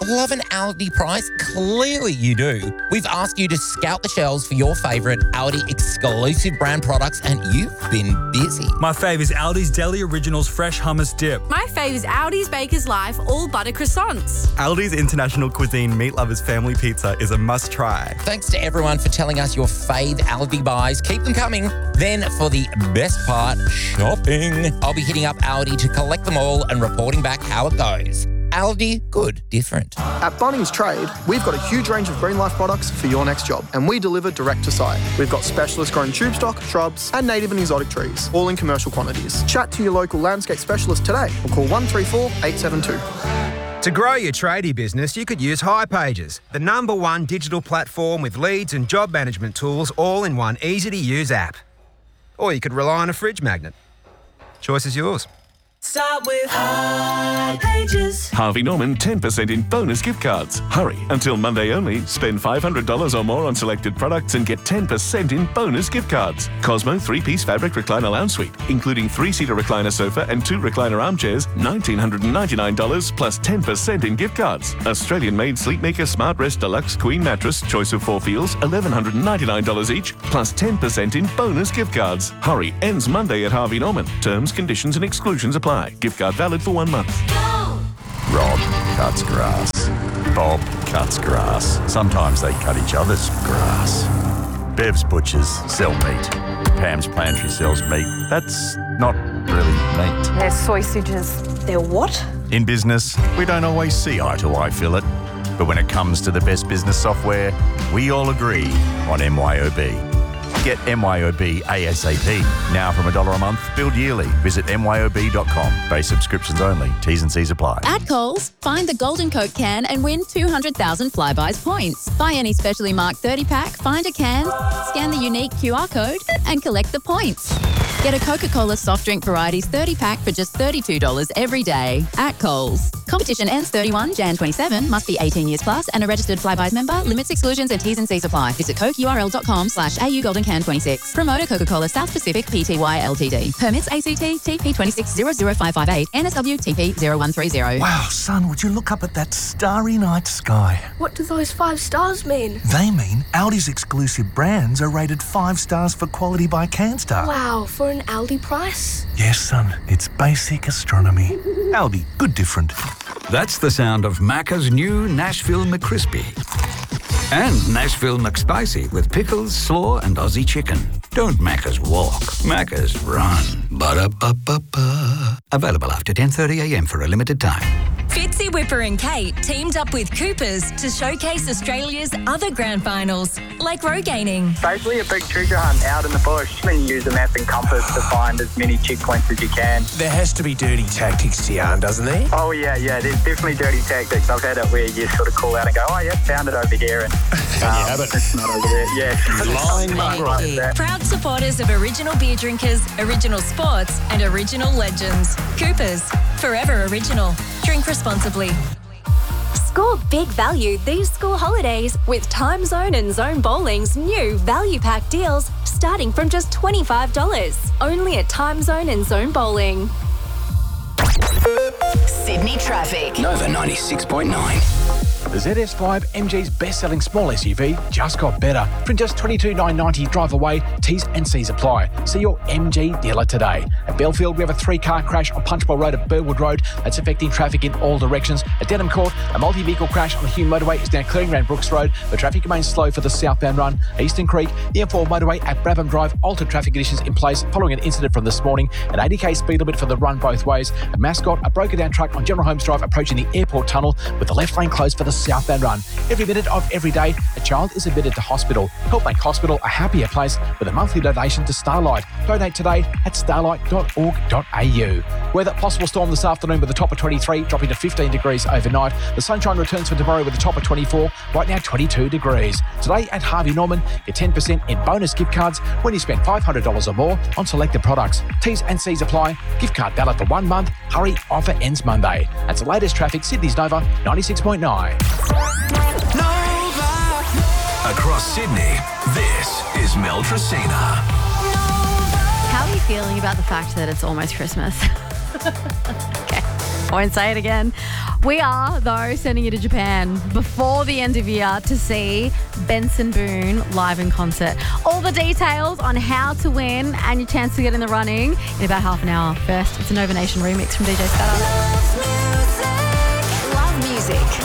Love an Aldi price? Clearly you do. We've asked you to scout the shelves for your favourite Aldi exclusive brand products and you've been busy. My fave is Aldi's Deli Originals Fresh Hummus Dip. My fave is Aldi's Baker's Life All Butter Croissants. Aldi's International Cuisine Meat Lovers Family Pizza is a must-try. Thanks to everyone for telling us your fave Aldi buys. Keep them coming. Then for the best part, shopping. I'll be hitting up Aldi to collect them all and reporting back how it goes. Aldi, good, different. At Bunnings Trade, we've got a huge range of Green Life products for your next job, and we deliver direct to site. We've got specialist grown tube stock, shrubs, and native and exotic trees, all in commercial quantities. Chat to your local landscape specialist today or call 134 872. To grow your tradie business, you could use hipages, the #1 digital platform with leads and job management tools all in one easy-to-use app. Or you could rely on a fridge magnet. Choice is yours. Start with hipages. Harvey Norman 10% in bonus gift cards. Hurry, until Monday only. Spend $500 or more on selected products and get 10% in bonus gift cards. Cosmo 3-piece fabric recliner lounge suite, including 3-seater recliner sofa and 2 recliner armchairs, $1,999 plus 10% in gift cards. Australian-made Sleepmaker Smart Rest Deluxe Queen Mattress, choice of 4 feels, $1,199 each, plus 10% in bonus gift cards. Hurry, ends Monday at Harvey Norman. Terms, conditions and exclusions apply. Gift card valid for 1 month. Rob cuts grass. Bob cuts grass. Sometimes they cut each other's grass. Bev's butchers sell meat. Pam's pantry sells meat. That's not really meat. They're sausages. They're what? In business, we don't always see eye to eye, Philip. But when it comes to the best business software, we all agree on MYOB. Get MYOB ASAP. Now from $1 a month, billed yearly. Visit myob.com. Base subscriptions only. T's and C's apply. At Coles, find the Golden Coke can and win 200,000 Flybuys points. Buy any specially marked 30-pack, find a can, scan the unique QR code and collect the points. Get a Coca-Cola soft drink varieties 30-pack for just $32 every day at Coles. Competition ends 31 Jan 27. Must be 18 years plus and a registered Flybuys member. Limits, exclusions and T's and C's apply. Visit cokeurl.com/AU Golden Can 26. Promoter Coca-Cola South Pacific Pty Ltd. Permits ACT TP 2600558 NSW TP 0130. Wow, son, would you look up at that starry night sky? What do those 5 stars mean? They mean Aldi's exclusive brands are rated 5 stars for quality by CanStar. Wow, for an Aldi price? Yes, son, it's basic astronomy. Aldi, good different. That's the sound of Macca's new Nashville McCrispy. And Nashville McSpicy with pickles, slaw and Aussie chicken. Don't Macca's walk, Macca's run. Ba-da-ba-ba-ba. Available after 10:30am for a limited time. Fitzy, Whipper and Kate teamed up with Coopers to showcase Australia's other grand finals, like row gaining. Basically a big treasure hunt out in the bush. Then you use a map and compass to find as many checkpoints as you can. There has to be dirty tactics, Tian, doesn't there? Oh, yeah, there's definitely dirty tactics. I've had it where you sort of call out and go, oh, yeah, found it over here. And you have it. It's not over there. Yeah. Lying right. Proud supporters of original beer drinkers, original sports and original legends. Coopers, forever original. Drink responsibly. Score big value these school holidays with Time Zone and Zone Bowling's new value pack deals starting from just $25. Only at Time Zone and Zone Bowling. Sydney traffic. Nova 96.9. The ZS5, MG's best-selling small SUV, just got better. From just $22,990 drive away, T's and C's apply. See your MG dealer today. At Belfield, we have a 3-car crash on Punchbowl Road at Burwood Road that's affecting traffic in all directions. At Denham Court, a multi-vehicle crash on the Hume Motorway is now clearing around Brooks Road. The traffic remains slow for the southbound run. Eastern Creek, the M4 motorway at Brabham Drive, altered traffic conditions in place following an incident from this morning. An 80k speed limit for the run both ways. At Mascot, a broken-down truck on General Holmes Drive approaching the airport tunnel with the left lane closed for the southbound run. Every minute of every day, a child is admitted to hospital. Help make hospital a happier place with a monthly donation to Starlight. Donate today at starlight.org.au. Weather, possible storm this afternoon with a top of 23, dropping to 15 degrees overnight. The sunshine returns for tomorrow with a top of 24, right now 22 degrees. Today at Harvey Norman, get 10% in bonus gift cards when you spend $500 or more on selected products. T's and C's apply. Gift card valid for 1 month. Hurry, offer ends Monday. That's the latest traffic. Sydney's Nova 96.9. Across Sydney, this is Mel Tracina. How are you feeling about the fact that it's almost Christmas? Okay. Won't say it again. We are, though, sending you to Japan before the end of year to see Benson Boone live in concert. All the details on how to win and your chance to get in the running in about half an hour. First, it's a Nova Nation remix from DJ Spatter. Love music.